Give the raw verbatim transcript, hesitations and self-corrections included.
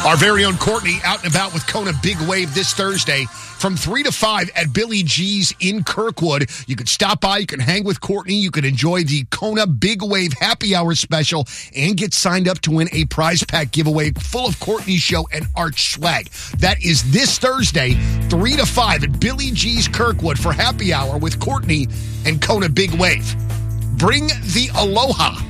Our very own Courtney out and about with Kona Big Wave this Thursday from three to five at Billy G's in Kirkwood. You can stop by, you can hang with Courtney, you can enjoy the Kona Big Wave Happy Hour special, and get signed up to win a prize pack giveaway full of Courtney's show and Arch swag. That is this Thursday, three to five at Billy G's Kirkwood for Happy Hour with Courtney and Kona Big Wave. Bring the aloha.